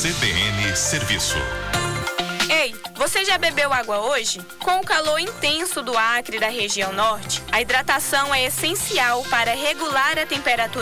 CBN Serviço. Ei, você já bebeu água hoje? Com o calor intenso do Acre e da região norte, a hidratação é essencial para regular a temperatura